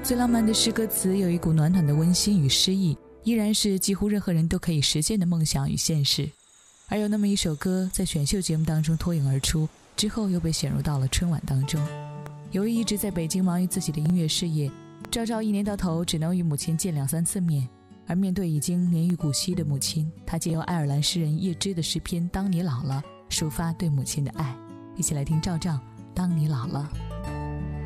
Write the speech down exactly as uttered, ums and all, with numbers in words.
最浪漫的诗歌词有一股暖暖的温馨与诗意，依然是几乎任何人都可以实现的梦想与现实。而有那么一首歌在选秀节目当中脱颖而出，之后又被选入到了春晚当中。由于一直在北京忙于自己的音乐事业，赵照一年到头只能与母亲见两三次面，而面对已经年逾古稀的母亲，他借由爱尔兰诗人叶芝的诗篇《当你老了》抒发对母亲的爱。一起来听赵照《当你老了》。